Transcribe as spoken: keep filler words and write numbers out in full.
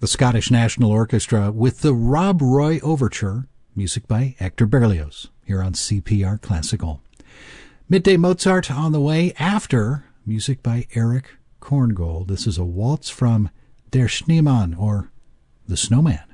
The Scottish National Orchestra with the Rob Roy Overture, music by Hector Berlioz, here on C P R Classical. Midday Mozart on the way after music by Eric Korngold. This is a waltz from Der Schneemann, or The Snowman.